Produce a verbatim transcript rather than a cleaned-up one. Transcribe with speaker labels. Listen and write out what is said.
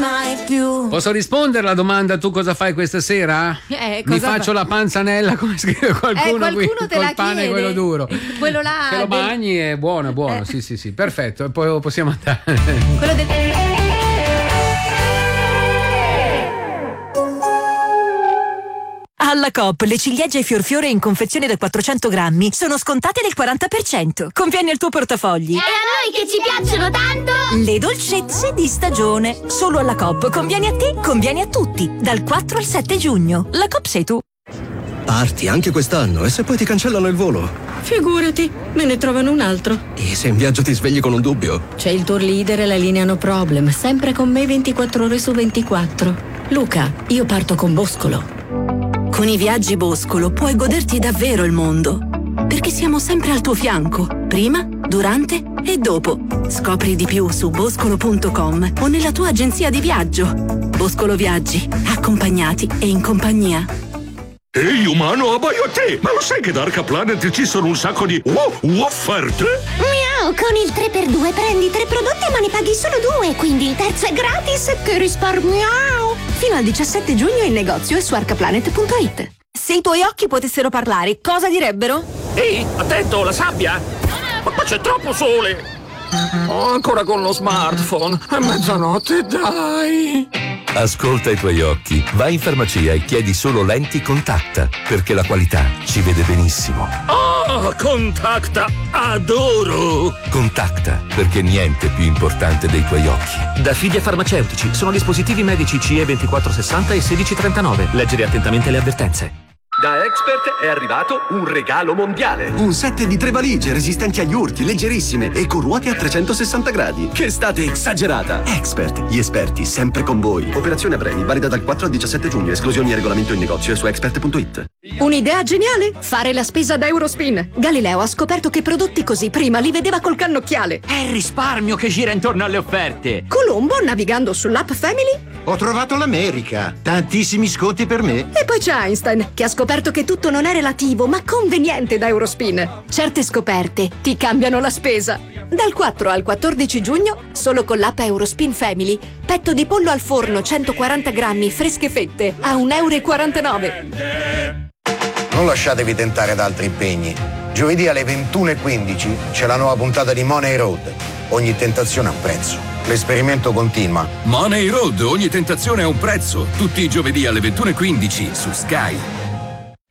Speaker 1: mai più.
Speaker 2: Posso rispondere alla domanda tu cosa fai questa sera?
Speaker 1: Eh,
Speaker 2: Mi
Speaker 1: cosa
Speaker 2: faccio
Speaker 1: fa?
Speaker 2: la panzanella come scrive qualcuno,
Speaker 1: Eh, qualcuno
Speaker 2: qui
Speaker 1: te
Speaker 2: col
Speaker 1: la
Speaker 2: pane
Speaker 1: chiede.
Speaker 2: quello duro.
Speaker 1: Quello là
Speaker 2: Te lo
Speaker 1: del-
Speaker 2: bagni è buono, è buono,
Speaker 1: Eh.
Speaker 2: sì sì sì, perfetto, e poi possiamo andare.
Speaker 1: Quello del...
Speaker 3: Alla Coop le ciliegie e fiorfiore in confezione da quattrocento grammi sono scontate del quaranta per cento. Conviene al tuo portafogli.
Speaker 4: E a noi che ci piacciono tanto!
Speaker 3: Le dolcezze di stagione. Solo alla Coop. Conviene a te, conviene a tutti. Dal quattro al sette giugno. La Coop sei tu.
Speaker 5: Parti anche quest'anno e se poi ti cancellano il volo?
Speaker 6: Figurati, me ne trovano un altro.
Speaker 5: E se in viaggio ti svegli con un dubbio?
Speaker 6: C'è il tour leader e la linea No Problem, sempre con me ventiquattro ore su ventiquattro. Luca, io parto con Boscolo.
Speaker 3: Con i viaggi Boscolo puoi goderti davvero il mondo. Perché siamo sempre al tuo fianco. Prima, durante e dopo. Scopri di più su boscolo punto com o nella tua agenzia di viaggio. Boscolo Viaggi. Accompagnati e in compagnia.
Speaker 7: Ehi umano, abbaio a te! Ma lo sai che da Arca Planet ci sono un sacco di wow, offerte?
Speaker 4: Miau, con il tre per due prendi tre prodotti ma ne paghi solo due, quindi il terzo è gratis, che risparmiao!
Speaker 3: Fino al diciassette giugno in negozio e su arcaplanet punto it. Se i tuoi occhi potessero parlare, cosa direbbero?
Speaker 8: Ehi, attento, la sabbia! Ma qua c'è troppo sole! Oh, ancora con lo smartphone! È mezzanotte, dai!
Speaker 9: Ascolta i tuoi occhi, vai in farmacia e chiedi solo lenti Contacta, perché la qualità ci vede benissimo.
Speaker 8: Oh, Contacta, adoro!
Speaker 9: Contacta, perché niente è più importante dei tuoi occhi.
Speaker 8: Da Fidia Farmaceutici, sono dispositivi medici C E ventiquattro sessanta e sedici trentanove. Leggere attentamente le avvertenze.
Speaker 10: Da Expert è arrivato un regalo mondiale.
Speaker 5: Un set di tre valigie resistenti agli urti, leggerissime e con ruote a trecentosessanta gradi. Che estate esagerata! Expert, gli esperti sempre con voi. Operazione a premi, valida dal quattro al diciassette giugno. Esclusioni e regolamento in negozio e su expert punto it.
Speaker 6: Un'idea geniale? Fare la spesa da Eurospin. Galileo ha scoperto che prodotti così prima li vedeva col cannocchiale.
Speaker 11: È il risparmio che gira intorno alle offerte.
Speaker 6: Colombo, navigando sull'app Family.
Speaker 12: Ho trovato l'America. Tantissimi sconti per me.
Speaker 6: E poi c'è Einstein, che ha scoperto che tutto non è relativo, ma conveniente da Eurospin. Certe scoperte ti cambiano la spesa. Dal quattro al quattordici giugno, solo con l'app Eurospin Family, petto di pollo al forno centoquaranta grammi, fresche fette, a un euro e quarantanove.
Speaker 12: Non lasciatevi tentare da altri impegni. Giovedì alle ventuno e quindici c'è la nuova puntata di Money Road. Ogni tentazione ha un prezzo. L'esperimento continua.
Speaker 13: Money Road, ogni tentazione ha un prezzo. Tutti i giovedì alle ventuno e quindici su Sky.